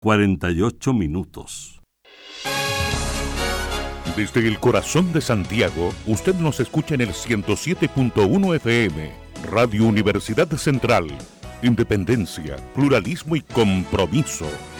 48 minutos. Desde el corazón de Santiago, usted nos escucha en el 107.1 FM, Radio Universidad Central. Independencia, pluralismo y compromiso.